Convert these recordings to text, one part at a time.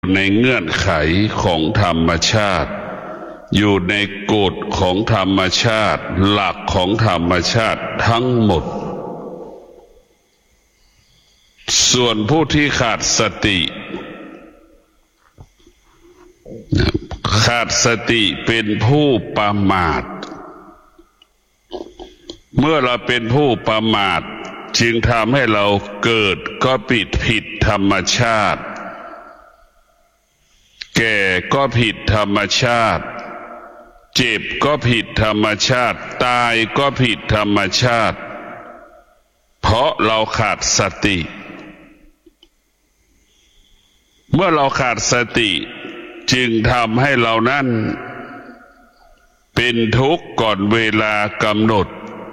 ในเงื่อนไขของธรรมชาติอยู่ในกฎของธรรมชาติหลักของธรรมชาติทั้งหมดส่วนผู้ที่ขาดสติขาดสติเป็นผู้ประมาทเมื่อเราเป็นผู้ประมาทจึงทำให้เราเกิดก็ผิดธรรมชาติแก่ก็ผิดธรรมชาติเจ็บก็ผิดธรรมชาติตายก็ผิดธรรมชาติเพราะเราขาดสติเมื่อเราขาดสติจึงทำให้เรานั้นเป็นทุกข์ก่อนเวลากำหนด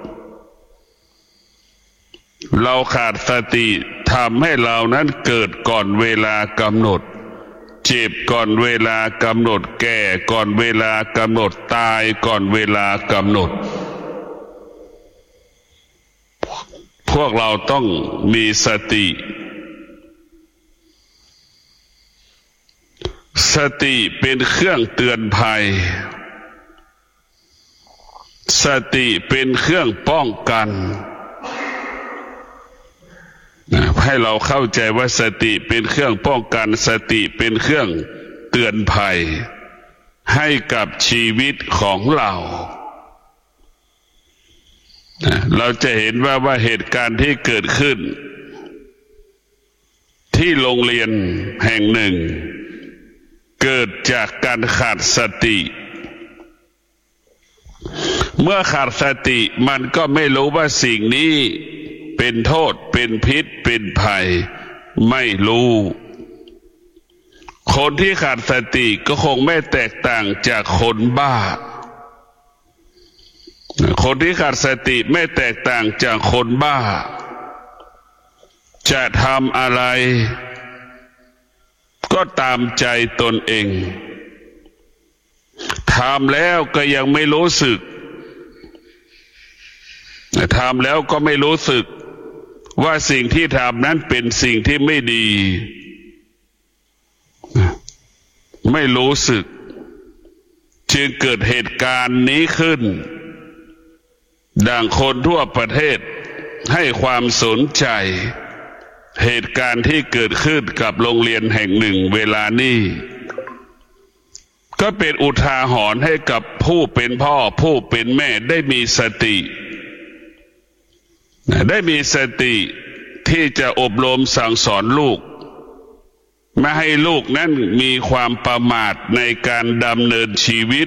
เราขาดสติทำให้เรานั้นเกิดก่อนเวลากำหนดเจ็บก่อนเวลากำหนดแก่ก่อนเวลากำหนดตายก่อนเวลากำหนดพวกเราต้องมีสติสติเป็นเครื่องเตือนภัยสติเป็นเครื่องป้องกันให้เราเข้าใจว่าสติเป็นเครื่องป้องกันสติเป็นเครื่องเตือนภัยให้กับชีวิตของเราเราจะเห็นว่าเหตุการณ์ที่เกิดขึ้นที่โรงเรียนแห่งหนึ่งเกิดจากการขาดสติเมื่อขาดสติมันก็ไม่รู้ว่าสิ่งนี้เป็นโทษเป็นพิษเป็นภัยไม่รู้คนที่ขาดสติก็คงไม่แตกต่างจากคนบ้าคนที่ขาดสติไม่แตกต่างจากคนบ้าจะทำอะไรก็ตามใจตนเองทำแล้วก็ยังไม่รู้สึกทำแล้วก็ไม่รู้สึกว่าสิ่งที่ทำนั้นเป็นสิ่งที่ไม่ดีไม่รู้สึกจึงเกิดเหตุการณ์นี้ขึ้นดังคนทั่วประเทศให้ความสนใจเหตุการณ์ที่เกิดขึ้นกับโรงเรียนแห่งหนึ่งเวลานี้ก็เป็นอุทาหรณ์ให้กับผู้เป็นพ่อผู้เป็นแม่ได้มีสติที่จะอบรมสั่งสอนลูกไม่ให้ลูกนั้นมีความประมาทในการดำเนินชีวิต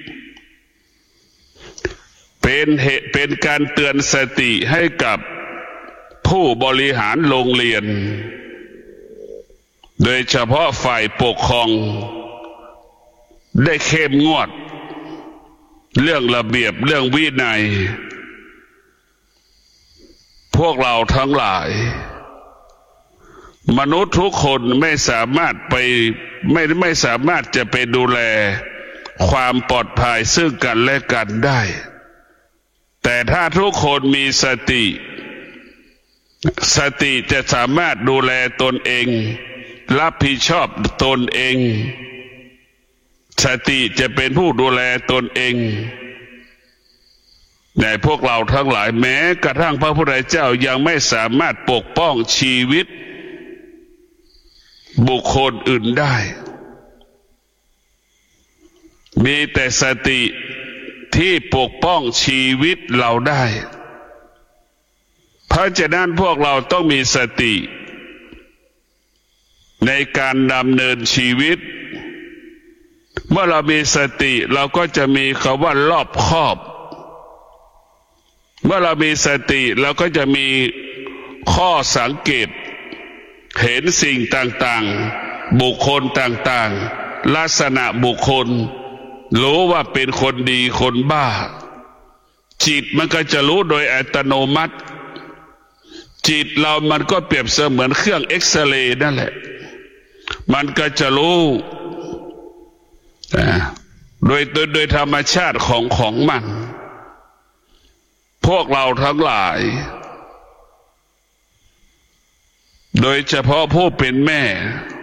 เป็นการเตือนสติให้กับผู้บริหารโรงเรียนโดยเฉพาะฝ่ายปกครองได้เข้มงวดเรื่องระเบียบเรื่องวินัยพวกเราทั้งหลายมนุษย์ทุกคนไม่สามารถจะไปดูแลความปลอดภัยซึ่งกันและกันได้แต่ถ้าทุกคนมีสติจะสามารถดูแลตนเองรับผิดชอบตนเองสติจะเป็นผู้ดูแลตนเองแต่พวกเราทั้งหลายแม้กระทั่งพระพุทธเจ้ายังไม่สามารถปกป้องชีวิตบุคคลอื่นได้มีแต่สติที่ปกป้องชีวิตเราได้เพราะฉะนั้นพวกเราต้องมีสติในการดำเนินชีวิตเมื่อเรามีสติเราก็จะมีคำว่ารอบคอบเมื่อเรามีสติเราก็จะมีข้อสังเกตเห็นสิ่งต่างๆบุคคลต่างๆลักษณะบุคคลรู้ว่าเป็นคนดีคนบ้าจิตมันก็จะรู้โดยอัตโนมัติจิตเรามันก็เปรียบเสมือนเครื่องเอ็กซเรย์นั่นแหละมันก็จะรู้โดยธรรมชาติของมันพวกเราทั้งหลายโดยเฉพาะผู้เป็นแม่